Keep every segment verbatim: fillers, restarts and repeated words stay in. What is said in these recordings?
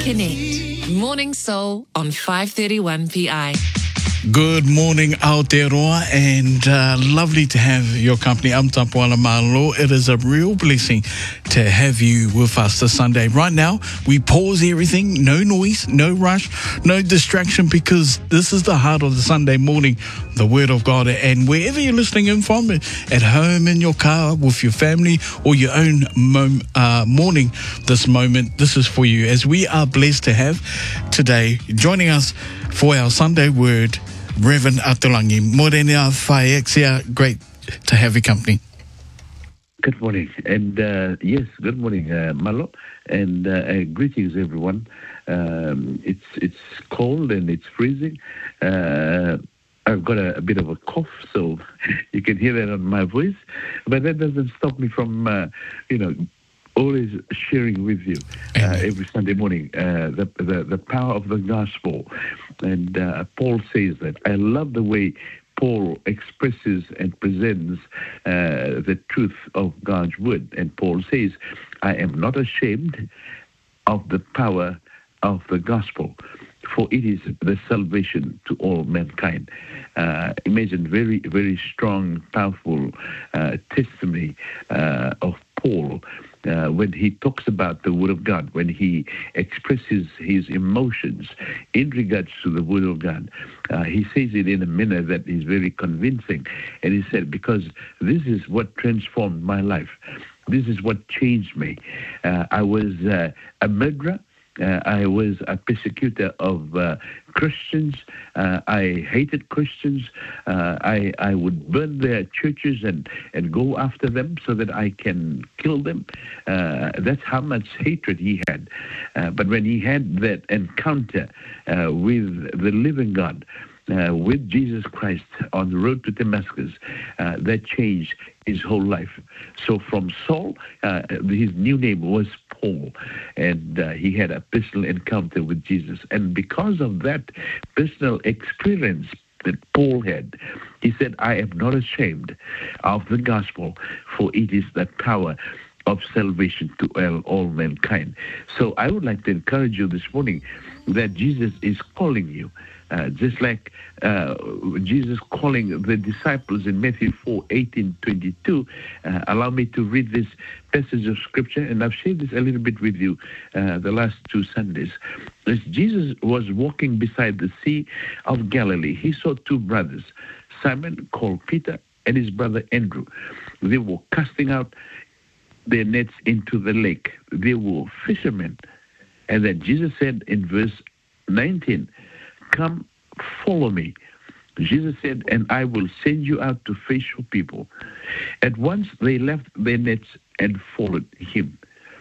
Connect. Morning Soul on five thirty-one P I. Good morning, Aotearoa, and uh, lovely to have your company. I'm Tapuala Malo. It is a real blessing to have you with us this Sunday. Right now, we pause everything, no noise, no rush, no distraction, because this is the heart of the Sunday morning, the Word of God. And wherever you're listening in from, at home, in your car, with your family, or your own mom, uh, morning, this moment, this is for you, as we are blessed to have today joining us for our Sunday Word, Reverend Atulangi. Morena Whaexia, great to have your company. Good morning, and uh, yes, good morning, uh, Malo, and uh, uh, greetings, everyone. Um, it's it's cold and it's freezing. Uh, I've got a, a bit of a cough, so you can hear that on my voice, but that doesn't stop me from, uh, you know, always sharing with you uh, every Sunday morning uh, the, the the power of the gospel. And uh, Paul says that. I love the way Paul expresses and presents uh, the truth of God's word. And Paul says, I am not ashamed of the power of the gospel, for it is the salvation to all mankind. Uh, imagine very, very strong, powerful uh, testimony uh, of Paul uh, when he talks about the Word of God, when he expresses his emotions in regards to the Word of God. Uh, he says it in a manner that is very convincing. And he said, because this is what transformed my life. This is what changed me. Uh, I was uh, a murderer. Uh, I was a persecutor of uh, Christians. Uh, I hated Christians. Uh, I I would burn their churches and, and go after them so that I can kill them. Uh, that's how much hatred he had. Uh, but when he had that encounter uh, with the living God, Uh, with Jesus Christ on the road to Damascus, uh, that changed his whole life. So from Saul, uh, his new name was Paul, and uh, he had a personal encounter with Jesus. And because of that personal experience that Paul had, he said, I am not ashamed of the gospel, for it is the power of salvation to all, all mankind. So I would like to encourage you this morning that Jesus is calling you. Uh, just like uh, Jesus calling the disciples in Matthew four, eighteen, twenty-two. Uh, allow me to read this passage of Scripture, and I've shared this a little bit with you uh, the last two Sundays. As Jesus was walking beside the Sea of Galilee, he saw two brothers, Simon, called Peter, and his brother Andrew. They were casting out their nets into the lake. They were fishermen. And then Jesus said in verse nineteen, come, follow me. Jesus said, and I will send you out to fish for people. At once they left their nets and followed him.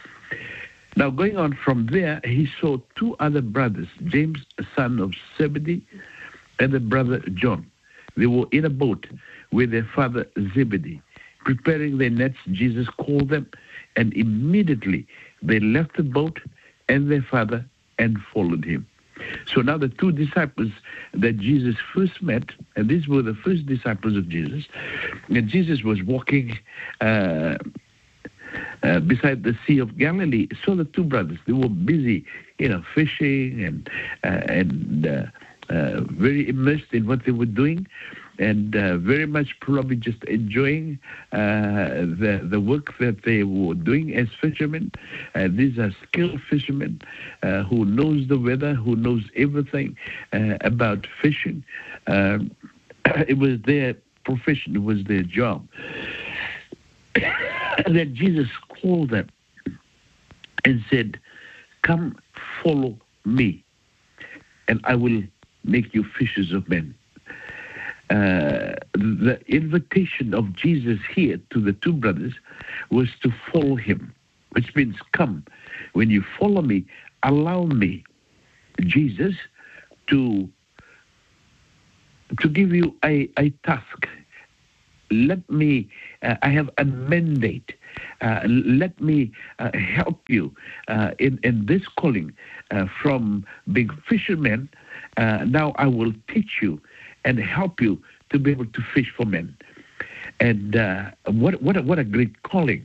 Now going on from there, he saw two other brothers, James, son of Zebedee, and the brother John. They were in a boat with their father Zebedee, preparing their nets. Jesus called them, and immediately they left the boat and their father and followed him. So now the two disciples that Jesus first met, and these were the first disciples of Jesus, and Jesus was walking uh, uh, beside the Sea of Galilee. So the two brothers, they were busy, you know, fishing and uh, and uh, uh, very immersed in what they were doing, and uh, very much probably just enjoying uh, the the work that they were doing as fishermen. Uh, these are skilled fishermen uh, who knows the weather, who knows everything uh, about fishing. Um, it was their profession, it was their job. And then Jesus called them and said, come, follow me, and I will make you fishers of men. Uh, the invitation of Jesus here to the two brothers was to follow him, which means come. When you follow me, allow me, Jesus, to to give you a, a task. Let me, uh, I have a mandate. Uh, let me uh, help you uh, in, in this calling uh, from being fishermen. Uh, now I will teach you and help you to be able to fish for men. And uh, what what a, what a great calling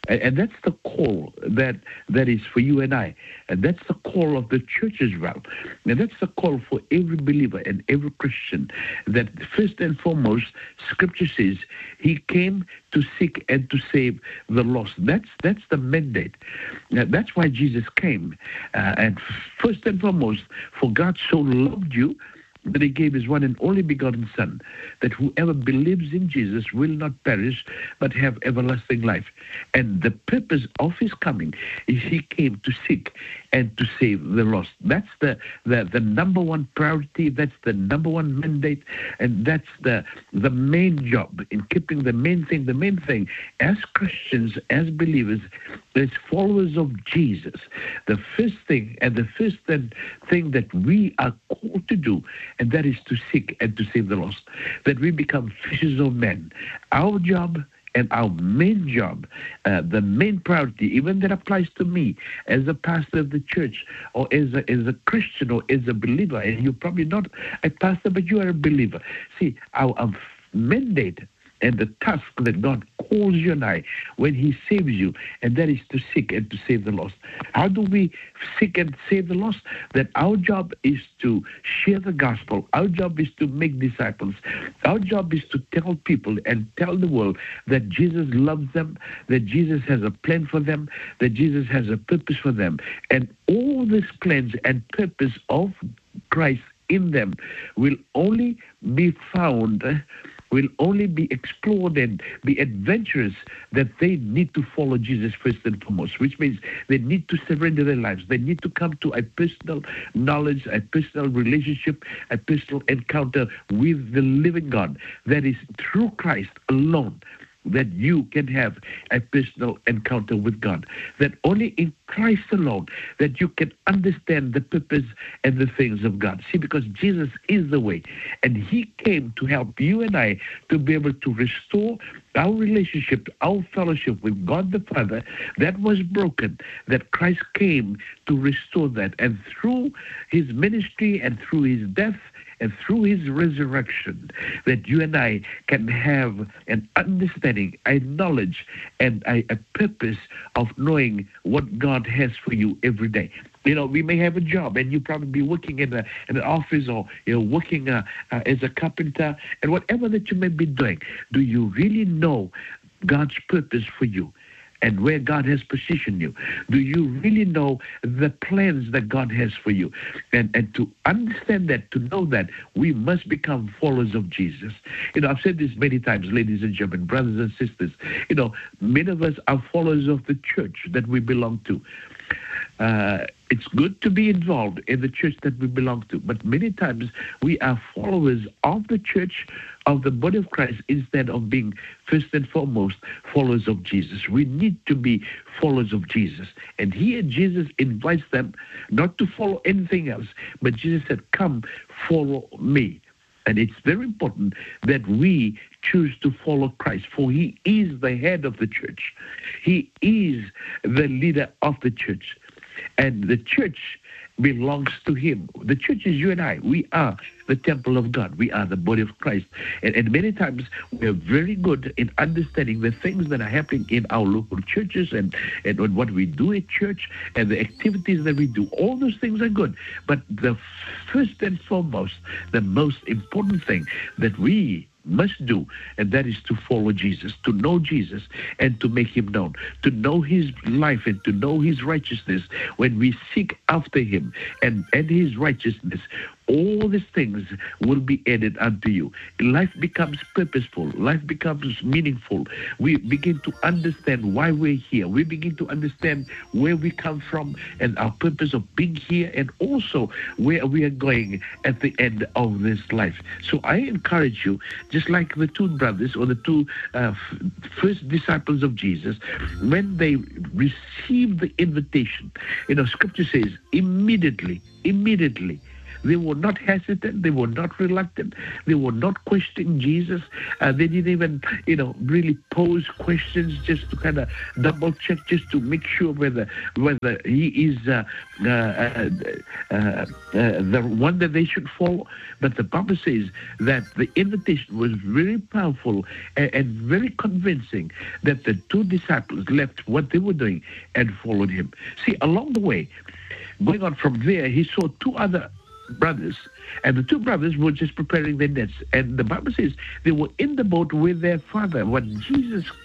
And, and that's the call that, that is for you and I. And that's the call of the church as well. And that's the call for every believer and every Christian, that first and foremost, Scripture says he came to seek and to save the lost. That's that's the mandate. Now, that's why Jesus came. Uh, and first and foremost, for God so loved you that he gave his one and only begotten Son, that whoever believes in Jesus will not perish, but have everlasting life. And the purpose of his coming is he came to seek and to save the lost. That's the, the, the number one priority, that's the number one mandate, and that's the, the main job in keeping the main thing. The main thing, as Christians, as believers, as followers of Jesus, the first thing and the first thing that we are called to do, and that is to seek and to save the lost, that we become fishers of men. Our job and our main job, uh, the main priority, even that applies to me as a pastor of the church, or as a, as a Christian, or as a believer, and you're probably not a pastor, but you are a believer. See, our, our mandate and the task that God calls you and I when he saves you, and that is to seek and to save the lost. How do we seek and save the lost? That our job is to share the gospel. Our job is to make disciples. Our job is to tell people and tell the world that Jesus loves them, that Jesus has a plan for them, that Jesus has a purpose for them. And all these plans and purpose of Christ in them will only be found will only be explored and be adventurous, that they need to follow Jesus first and foremost, which means they need to surrender their lives. They need to come to a personal knowledge, a personal relationship, a personal encounter with the living God. That is through Christ alone that you can have a personal encounter with God. That only in Christ alone that you can understand the purpose and the things of God. See, because Jesus is the way, and he came to help you and I to be able to restore our relationship, our fellowship with God the Father that was broken, that Christ came to restore that. And through his ministry and through his death and through his resurrection, that you and I can have an understanding, a knowledge, and a, a purpose of knowing what God has for you every day. You know, we may have a job, and you probably be working in, a, in an office, or you're working uh, uh, as a carpenter, and whatever that you may be doing. Do you really know God's purpose for you and where God has positioned you? Do you really know the plans that God has for you? And and to understand that, to know that, we must become followers of Jesus. You know, I've said this many times, ladies and gentlemen, brothers and sisters. You know, many of us are followers of the church that we belong to. Uh, it's good to be involved in the church that we belong to, but many times we are followers of the church, of the body of Christ, instead of being first and foremost followers of Jesus. We need to be followers of Jesus. And here Jesus invites them not to follow anything else, but Jesus said, come, follow me. And it's very important that we choose to follow Christ, for he is the head of the church. He is the leader of the church. And the church belongs to him. The church is you and I. We are the temple of God. We are the body of Christ. And, and many times we are very good in understanding the things that are happening in our local churches, and, and what we do at church, and the activities that we do. All those things are good. But the first and foremost, the most important thing that we must do, and that is to follow Jesus, to know Jesus and to make him known, to know his life and to know his righteousness. When we seek after him and, and his righteousness, all these things will be added unto you. Life becomes purposeful. Life becomes meaningful. We begin to understand why we're here. We begin to understand where we come from and our purpose of being here, and also where we are going at the end of this life. So I encourage you, just like the two brothers or the two uh, f- first disciples of Jesus, when they received the invitation, you know, Scripture says immediately, immediately, They were not hesitant. They were not reluctant. They were not questioning Jesus. Uh, they didn't even, you know, really pose questions just to kind of double check, just to make sure whether whether he is uh, uh, uh, uh, uh, the one that they should follow. But the Bible says that the invitation was very powerful and, and very convincing, that the two disciples left what they were doing and followed him. See, along the way, going on from there, he saw two other brothers, and the two brothers were just preparing their nets. And the Bible says they were in the boat with their father. When Jesus